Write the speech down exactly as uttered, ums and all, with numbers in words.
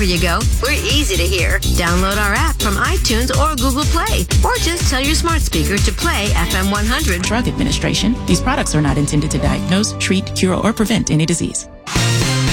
you go, we're easy to hear. Download our app from iTunes or Google Play, or just tell your smart speaker to play F M one hundred. Drug Administration. These products are not intended to diagnose, treat, cure, or prevent any disease.